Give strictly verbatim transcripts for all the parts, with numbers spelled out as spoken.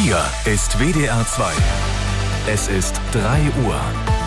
Hier ist W D R zwei. Es ist drei Uhr.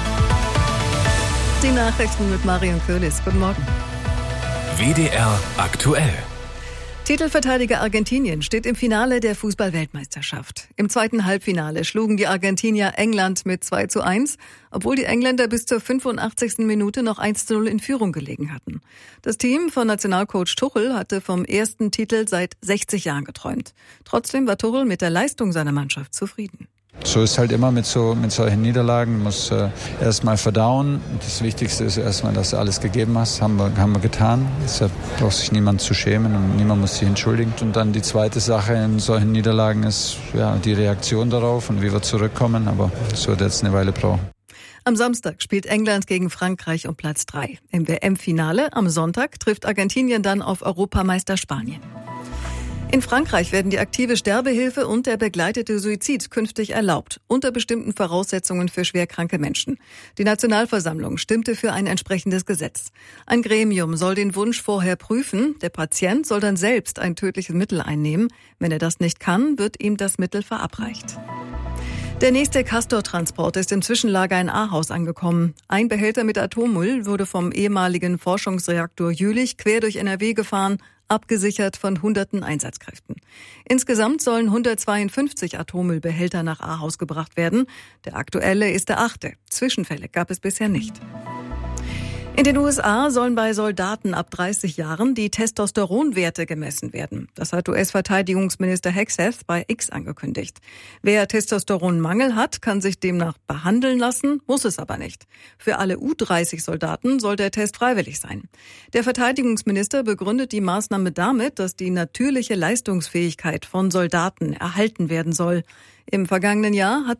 Die Nachrichten mit Marion Köhlis. Guten Morgen. W D R aktuell. Titelverteidiger Argentinien steht im Finale der Fußball-Weltmeisterschaft. Im zweiten Halbfinale schlugen die Argentinier England mit zwei zu eins, obwohl die Engländer bis zur fünfundachtzigsten Minute noch eins zu null in Führung gelegen hatten. Das Team von Nationalcoach Tuchel hatte vom ersten Titel seit sechzig Jahren geträumt. Trotzdem war Tuchel mit der Leistung seiner Mannschaft zufrieden. So ist halt immer mit so mit solchen Niederlagen, man muss äh, erstmal verdauen. Das Wichtigste ist erstmal, dass du alles gegeben hast, haben wir, haben wir getan. Deshalb braucht sich niemand zu schämen und niemand muss sich entschuldigen. Und dann die zweite Sache in solchen Niederlagen ist ja die Reaktion darauf und wie wir zurückkommen, aber das wird jetzt eine Weile brauchen. Am Samstag spielt England gegen Frankreich um Platz drei. Im W M-Finale am Sonntag trifft Argentinien dann auf Europameister Spanien. In Frankreich werden die aktive Sterbehilfe und der begleitete Suizid künftig erlaubt, unter bestimmten Voraussetzungen für schwerkranke Menschen. Die Nationalversammlung stimmte für ein entsprechendes Gesetz. Ein Gremium soll den Wunsch vorher prüfen. Der Patient soll dann selbst ein tödliches Mittel einnehmen. Wenn er das nicht kann, wird ihm das Mittel verabreicht. Der nächste Castor-Transport ist im Zwischenlager in Ahaus angekommen. Ein Behälter mit Atommüll wurde vom ehemaligen Forschungsreaktor Jülich quer durch N R W gefahren, abgesichert von hunderten Einsatzkräften. Insgesamt sollen hundertzweiundfünfzig Atommüllbehälter nach Ahaus gebracht werden. Der aktuelle ist der achte. Zwischenfälle gab es bisher nicht. In den U S A sollen bei Soldaten ab dreißig Jahren die Testosteronwerte gemessen werden. Das hat U S-Verteidigungsminister Hegseth bei X angekündigt. Wer Testosteronmangel hat, kann sich demnach behandeln lassen, muss es aber nicht. Für alle U dreißig Soldaten soll der Test freiwillig sein. Der Verteidigungsminister begründet die Maßnahme damit, dass die natürliche Leistungsfähigkeit von Soldaten erhalten werden soll. Im vergangenen Jahr hatte